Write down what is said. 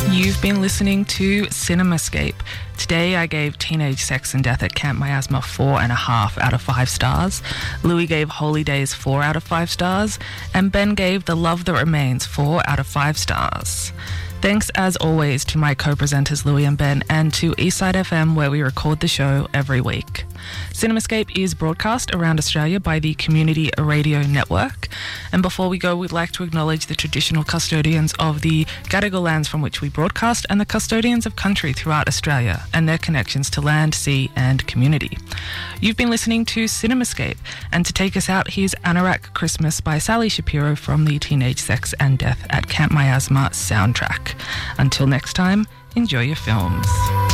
You've been listening to CinemaScape. Today I gave Teenage Sex and Death at Camp Miasma 4.5 out of 5 stars. Louis gave Holy Days 4 out of 5 stars. And Ben gave The Love That Remains 4 out of 5 stars. Thanks as always to my co-presenters Louis and Ben, and to Eastside FM, where we record the show every week. CinemaScape is broadcast around Australia by the Community Radio Network. And before we go, we'd like to acknowledge the traditional custodians of the Gadigal lands from which we broadcast, and the custodians of country throughout Australia and their connections to land, sea and community. You've been listening to CinemaScape, and to take us out, here's Anorak Christmas by Sally Shapiro from the Teenage Sex and Death at Camp Miasma soundtrack. Until next time, enjoy your films.